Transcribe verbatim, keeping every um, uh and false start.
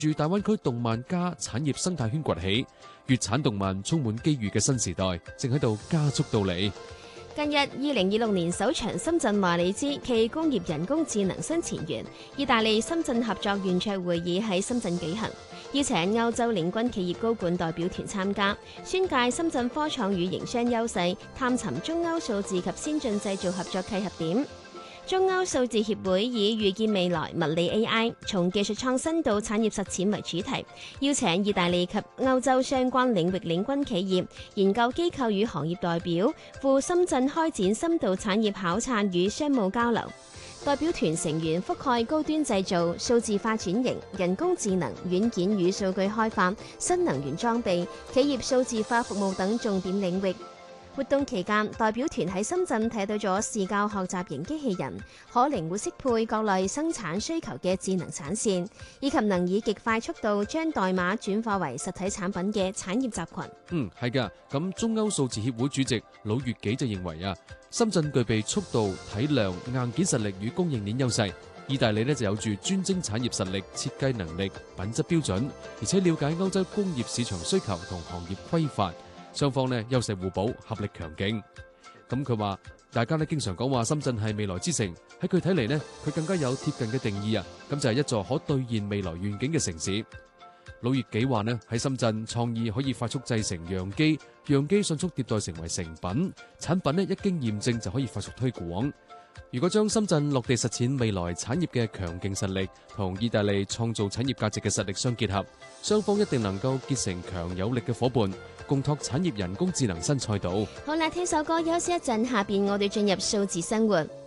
住大灣區動漫加產業生態圈崛起，粵產動漫充滿機遇嘅新時代正喺度加速到嚟。 近日，二零二六年首場深圳華理茲暨工業人工智能新前沿意大利深圳合作圓桌會議喺深圳舉行，邀請歐洲領軍企業高管代表團參加，宣介深圳科創與營商優勢，探尋中歐數字及先進製造合作契合點。中歐數字協會以預見未來物理 A I 從技術創新到產業實踐為主題，邀請意大利及歐洲相關領域領軍企業、研究機構與行業代表赴深圳開展深度產業考察與商務交流。代表團成員覆蓋高端製造、數字化轉型、人工智能、軟件與數據開發、新能源裝備、企業數字化服務等重點領域。活動期間，代表團喺深圳睇到咗視教學習型機器人，可靈活適配各類生產需求嘅智能產線，以及能以極快速度將代碼轉化為實體產品嘅產業集群。 嗯，係㗎。咁中歐數字協會主席魯粵幾就認為啊，深圳具備速度、體量、硬件實力與供應鏈優勢。意大利呢就有住專精產業實力、設計能力、品質標準，而且了解歐洲工業市場需求同行業規範。雙方呢優勢互補，合力強勁。咁佢話，大家呢經常講話深圳係未來之城，喺佢睇嚟呢，佢更加有貼近嘅定義啊。咁就係一座可兌現未來願景嘅城市。魯粵幾話呢，喺深圳創意可以快速製成樣機，樣機迅速迭代成為成品，產品呢一經驗證就可以快速推廣。如果將深圳落地實踐未來產業嘅強勁實力同意大利創造產業價值嘅實力相結合，雙方一定能夠結成強有力嘅夥伴，共拓產業人工智能新賽道。 好啦，聽首歌休息一陣，下邊我哋進入數字生活。